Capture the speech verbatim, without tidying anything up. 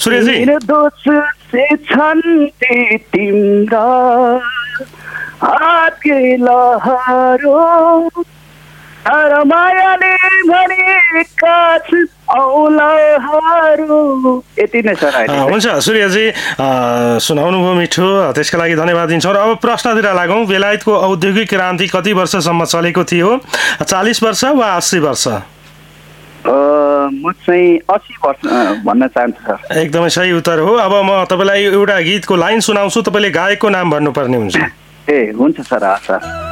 सूर्यजी निर्दोष से छन् ती तिम्रा हातकै लहरो तर मायाले भनेका औलाहरू। यति नै सर। हुन्छ सूर्यजी, सुनाउनु भयो मिठो, त्यसका लागि धन्यवाद दिन्छौँ। र अब प्रश्नतिर लागौँ। बेलायतको औद्योगिक क्रान्ति कति वर्षसम्म चलेको थियो? चालिस वर्ष वा अस्सी वर्ष? म चाहिँ अस्सी वर्ष भन्न चाहन्छु सर। एकदमै सही उत्तर हो। अब म तपाईँलाई एउटा गीतको लाइन सुनाउँछु, तपाईँले गायकको नाम भन्नुपर्ने हुन्छ। ए हुन्छ सर।